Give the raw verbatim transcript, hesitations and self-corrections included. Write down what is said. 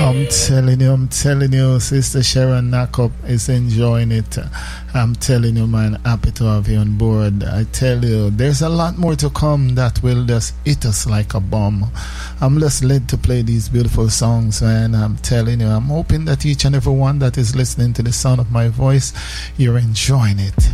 I'm telling you, I'm telling you, Sister Sharon Knockup is enjoying it. I'm telling you, man, happy to have you on board. I tell you, there's a lot more to come that will just hit us like a bomb. I'm just led to play these beautiful songs, man. I'm telling you, I'm hoping that each and every one that is listening to the sound of my voice, you're enjoying it.